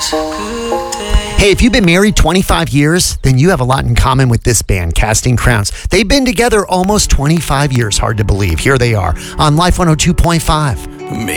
Hey, if you've been married 25 years, then you have a lot in common with this band, Casting Crowns. They've been together almost 25 years. Hard to believe. Here they are on Life 102.5.